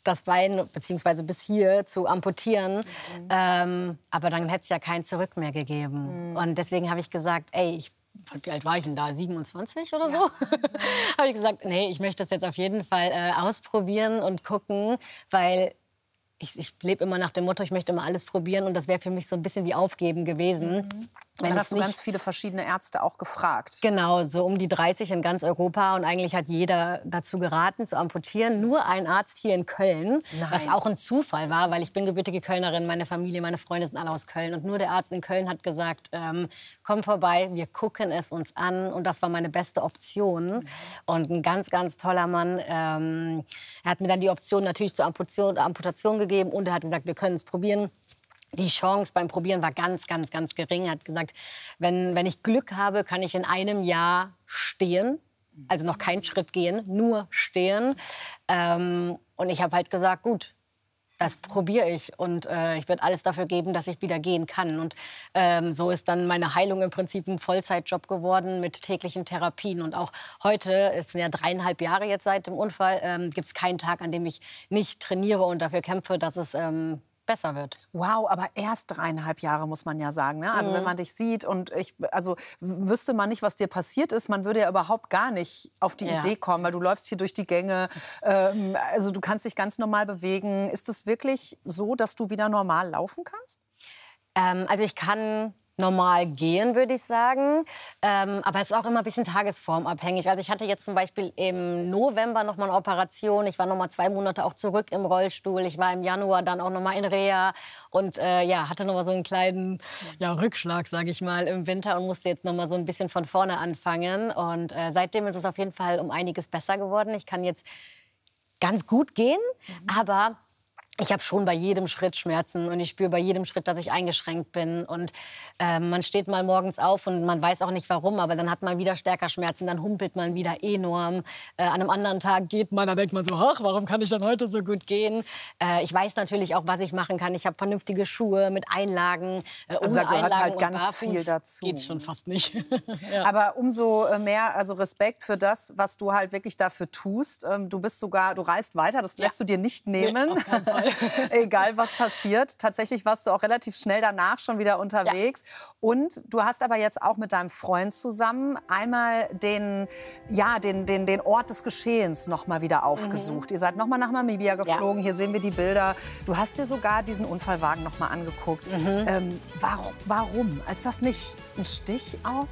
das Bein, beziehungsweise bis hier, zu amputieren. Aber dann hätte es ja kein Zurück mehr gegeben. Und deswegen habe ich gesagt, ey, wie alt war ich denn da? 27 oder so? Habe ich gesagt, nee, ich möchte das jetzt auf jeden Fall ausprobieren und gucken, weil ich lebe immer nach dem Motto, ich möchte immer alles probieren. Und das wäre für mich so ein bisschen wie Aufgeben gewesen. Dann hast du ganz viele verschiedene Ärzte auch gefragt. Genau, so um die 30 in ganz Europa. Und eigentlich hat jeder dazu geraten, zu amputieren. Nur ein Arzt hier in Köln, was auch ein Zufall war, weil ich bin gebürtige Kölnerin, meine Familie, meine Freunde sind alle aus Köln. Und nur der Arzt in Köln hat gesagt, komm vorbei, wir gucken es uns an. Und das war meine beste Option. Und ein ganz, ganz toller Mann. Er hat mir dann die Option natürlich zur Amputation gegeben. Und er hat gesagt, wir können es probieren. Die Chance beim Probieren war ganz, ganz, ganz gering. Er hat gesagt, wenn ich Glück habe, kann ich in einem Jahr stehen. Also noch keinen Schritt gehen, nur stehen. Und ich habe halt gesagt, gut, das probiere ich. Und ich werde alles dafür geben, dass ich wieder gehen kann. Und so ist dann meine Heilung im Prinzip ein Vollzeitjob geworden mit täglichen Therapien. Und auch heute, es sind ja 3,5 Jahre jetzt seit dem Unfall, gibt es keinen Tag, an dem ich nicht trainiere und dafür kämpfe, dass es besser wird. Wow, aber erst 3,5 Jahre, muss man ja sagen. Ne? Also wenn man dich sieht und wüsste man nicht, was dir passiert ist, man würde ja überhaupt gar nicht auf die Idee kommen, weil du läufst hier durch die Gänge, also du kannst dich ganz normal bewegen. Ist es wirklich so, dass du wieder normal laufen kannst? Also ich kann normal gehen, würde ich sagen. Aber es ist auch immer ein bisschen tagesformabhängig. Also ich hatte jetzt zum Beispiel im November noch mal eine Operation. Ich war noch mal 2 Monate auch zurück im Rollstuhl. Ich war im Januar dann auch noch mal in Reha und hatte noch mal so einen kleinen Rückschlag, sage ich mal, im Winter und musste jetzt noch mal so ein bisschen von vorne anfangen. Und seitdem ist es auf jeden Fall um einiges besser geworden. Ich kann jetzt ganz gut gehen, aber ich habe schon bei jedem Schritt Schmerzen und ich spüre bei jedem Schritt, dass ich eingeschränkt bin. Und man steht mal morgens auf und man weiß auch nicht warum, aber dann hat man wieder stärker Schmerzen, dann humpelt man wieder enorm. An einem anderen Tag geht man, da denkt man so, ach, warum kann ich dann heute so gut gehen? Ich weiß natürlich auch, was ich machen kann. Ich habe vernünftige Schuhe mit Einlagen. Also da gehört halt ganz viel dazu. Geht schon fast nicht. Aber umso mehr Respekt für das, was du halt wirklich dafür tust. Du reist weiter, das lässt du dir nicht nehmen. Nee, auf keinen Fall. Egal, was passiert. Tatsächlich warst du auch relativ schnell danach schon wieder unterwegs. Ja. Und du hast aber jetzt auch mit deinem Freund zusammen einmal den Ort des Geschehens noch mal wieder aufgesucht. Ihr seid noch mal nach Namibia geflogen. Hier sehen wir die Bilder. Du hast dir sogar diesen Unfallwagen noch mal angeguckt. Warum? Ist das nicht ein Stich auch?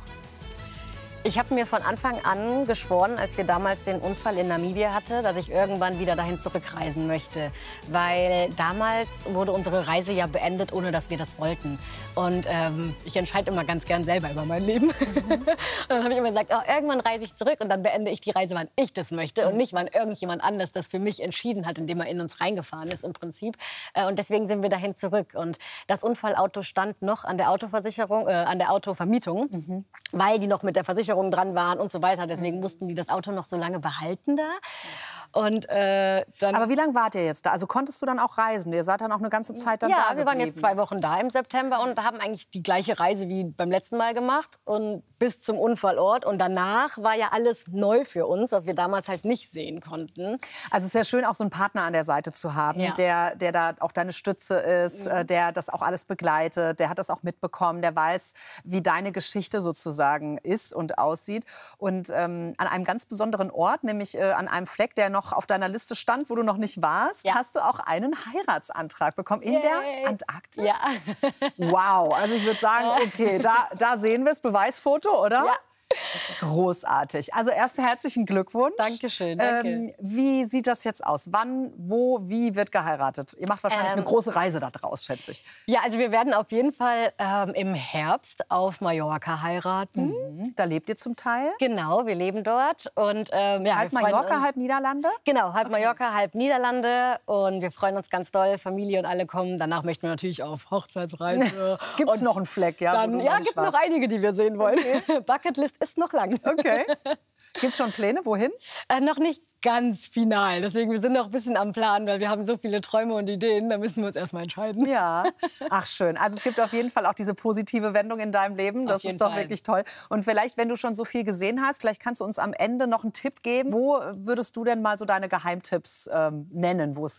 Ich habe mir von Anfang an geschworen, als wir damals den Unfall in Namibia hatten, dass ich irgendwann wieder dahin zurückreisen möchte. Weil damals wurde unsere Reise ja beendet, ohne dass wir das wollten. Und ich entscheide immer ganz gern selber über mein Leben. Und dann habe ich immer gesagt, oh, irgendwann reise ich zurück und dann beende ich die Reise, wann ich das möchte. Und nicht, wann irgendjemand anders das für mich entschieden hat, indem er in uns reingefahren ist im Prinzip. Und deswegen sind wir dahin zurück. Und das Unfallauto stand noch an der Autoversicherung, an der Autovermietung, weil die noch mit der Versicherung dran waren und so weiter. Deswegen mussten die das Auto noch so lange behalten da. Und, dann aber wie lange wart ihr jetzt da? Also konntest du dann auch reisen? Ihr seid dann auch eine ganze Zeit dann da geblieben? Ja, wir waren jetzt 2 Wochen da im September und haben eigentlich die gleiche Reise wie beim letzten Mal gemacht und bis zum Unfallort. Und danach war ja alles neu für uns, was wir damals halt nicht sehen konnten. Also es ist ja schön, auch so einen Partner an der Seite zu haben, der da auch deine Stütze ist, der das auch alles begleitet, der hat das auch mitbekommen, der weiß, wie deine Geschichte sozusagen ist und aussieht. Und an einem ganz besonderen Ort, nämlich an einem Fleck, der noch auf deiner Liste stand, wo du noch nicht warst, hast du auch einen Heiratsantrag bekommen in der Antarktis. Ja. Wow, also ich würde sagen, okay, da sehen wir es, Beweisfoto, oder? Ja. Großartig. Also erst herzlichen Glückwunsch. Dankeschön. Danke. Wie sieht das jetzt aus? Wann, wo, wie wird geheiratet? Ihr macht wahrscheinlich eine große Reise da draus, schätze ich. Ja, also wir werden auf jeden Fall im Herbst auf Mallorca heiraten. Da lebt ihr zum Teil? Genau, wir leben dort. Und, halb Mallorca, halb Niederlande? Genau, halb Mallorca, halb Niederlande. Und wir freuen uns ganz doll, Familie und alle kommen. Danach möchten wir natürlich auf Hochzeitsreise. Gibt es noch einen Fleck? Ja, gibt noch einige, die wir sehen wollen. Okay. Bucketlist ist noch lang. Okay. Gibt es schon Pläne? Wohin? Noch nicht ganz final. Deswegen, wir sind noch ein bisschen am Plan, weil wir haben so viele Träume und Ideen. Da müssen wir uns erst mal entscheiden. Ja, ach schön. Also es gibt auf jeden Fall auch diese positive Wendung in deinem Leben. Das ist doch wirklich toll. Und vielleicht, wenn du schon so viel gesehen hast, vielleicht kannst du uns am Ende noch einen Tipp geben. Wo würdest du denn mal so deine Geheimtipps nennen, wo es